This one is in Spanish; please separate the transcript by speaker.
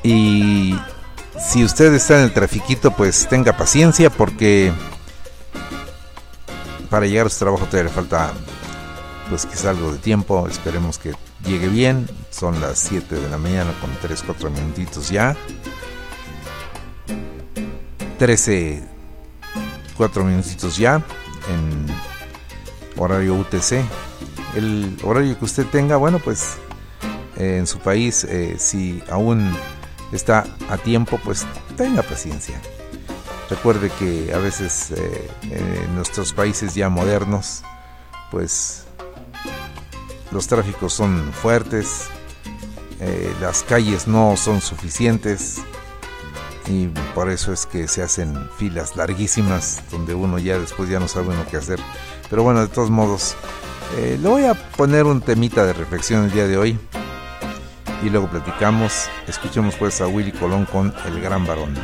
Speaker 1: Y si usted está en el trafiquito, pues tenga paciencia, porque para llegar a su trabajo todavía le falta pues quizá algo de tiempo. Esperemos que llegue bien. Son las 7 de la mañana con 3-4 minutitos ya. 4 minutitos ya en horario UTC. El horario que usted tenga, bueno, pues en su país, si aún está a tiempo, pues tenga paciencia. Recuerde que a veces en nuestros países ya modernos, pues los tráficos son fuertes, las calles no son suficientes, y por eso es que se hacen filas larguísimas donde uno ya después ya no sabe uno qué hacer. Pero bueno, de todos modos, le voy a poner un temita de reflexión el día de hoy y luego platicamos. Escuchemos pues a Willy Colón con El Gran Varón.